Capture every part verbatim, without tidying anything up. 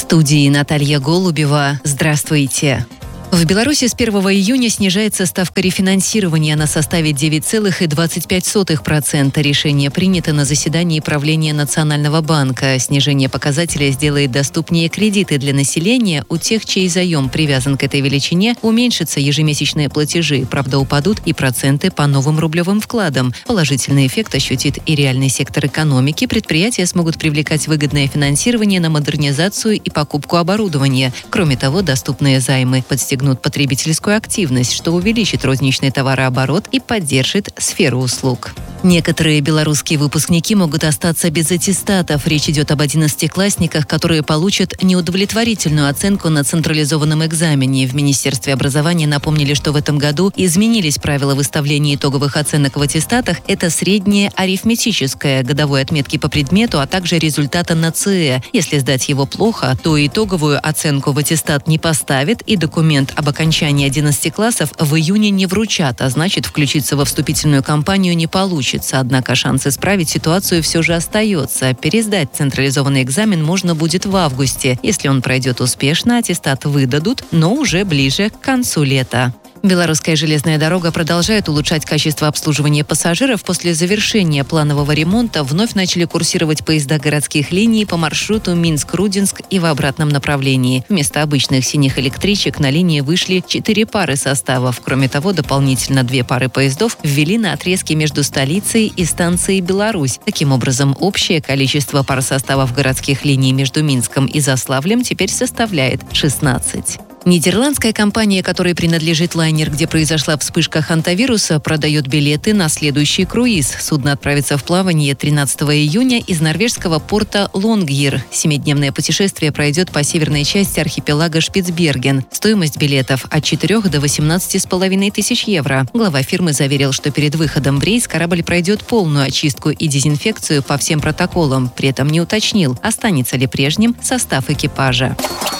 студии Наталья Голубева. Здравствуйте. В Беларуси с первого июня снижается ставка рефинансирования. Она составит девять целых двадцать пять сотых процента. Решение принято на заседании правления Национального банка. Снижение показателя сделает доступнее кредиты для населения. У тех, чей заем привязан к этой величине, уменьшатся ежемесячные платежи. Правда, упадут и проценты по новым рублевым вкладам. Положительный эффект ощутит и реальный сектор экономики. Предприятия смогут привлекать выгодное финансирование на модернизацию и покупку оборудования. Кроме того, доступные займы подстегнут потребительскую активность, что увеличит розничный товарооборот и поддержит сферу услуг. Некоторые белорусские выпускники могут остаться без аттестатов. Речь идет об одиннадцатиклассниках, которые получат неудовлетворительную оценку на централизованном экзамене. В Министерстве образования напомнили, что в этом году изменились правила выставления итоговых оценок в аттестатах. Это среднее арифметическое, годовой отметки по предмету, а также результата на ЦЭ. Если сдать его плохо, то итоговую оценку в аттестат не поставят и документ об окончании одиннадцати классов в июне не вручат, а значит, включиться во вступительную кампанию не получится. Однако шанс исправить ситуацию все же остается. Пересдать централизованный экзамен можно будет в августе. Если он пройдет успешно, аттестат выдадут, но уже ближе к концу лета. Белорусская железная дорога продолжает улучшать качество обслуживания пассажиров. После завершения планового ремонта вновь начали курсировать поезда городских линий по маршруту Минск-Рудинск и в обратном направлении. Вместо обычных синих электричек на линии вышли четыре пары составов. Кроме того, дополнительно две пары поездов ввели на отрезке между столицей и станцией Беларусь. Таким образом, общее количество пар составов городских линий между Минском и Заславлем теперь составляет шестнадцать. Нидерландская компания, которой принадлежит лайнер, где произошла вспышка хантавируса, продает билеты на следующий круиз. Судно отправится в плавание тринадцатого июня из норвежского порта Лонгьер. Семидневное путешествие пройдет по северной части архипелага Шпицберген. Стоимость билетов от четырёх до восемнадцати с половиной тысяч евро. Глава фирмы заверил, что перед выходом в рейс корабль пройдет полную очистку и дезинфекцию по всем протоколам. При этом не уточнил, останется ли прежним состав экипажа.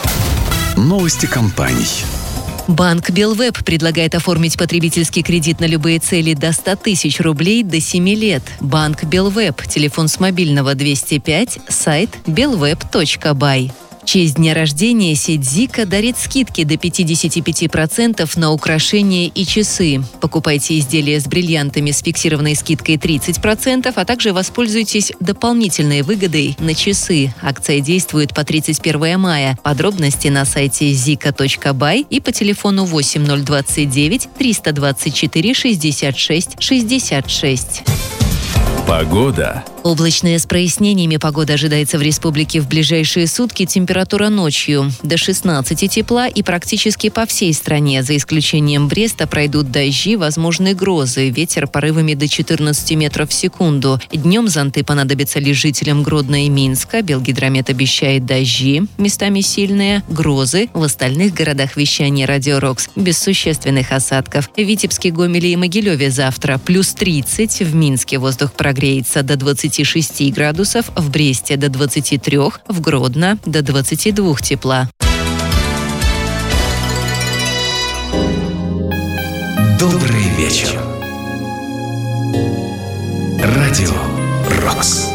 Новости компаний. Банк Белвеб предлагает оформить потребительский кредит на любые цели до ста тысяч рублей до семи лет. Банк Белвеб. Телефон с мобильного двести пять, сайт белвеб точка бай. В честь дня рождения сеть Зика дарит скидки до пятьдесят пять процентов на украшения и часы. Покупайте изделия с бриллиантами с фиксированной скидкой тридцать процентов, а также воспользуйтесь дополнительной выгодой на часы. Акция действует по тридцать первого мая. Подробности на сайте зика точка бай и по телефону восемь ноль двадцать девять триста двадцать четыре шестьдесят шесть шестьдесят шесть. Погода. Облачная с прояснениями. Погода ожидается в республике в ближайшие сутки. Температура ночью до шестнадцати тепла и практически по всей стране. За исключением Бреста пройдут дожди, возможны грозы. Ветер порывами до четырнадцати метров в секунду. Днем зонты понадобятся лишь жителям Гродно и Минска. Белгидромет обещает дожди, местами сильные, грозы. В остальных городах вещания Радио Рокс без существенных осадков. В Витебске, Гомеле и Могилеве завтра плюс тридцать. В Минске воздух прогреется до двадцати шести градусов, в Бресте до двадцати трёх, в Гродно до двадцати двух тепла. Добрый вечер. Радио Рокс.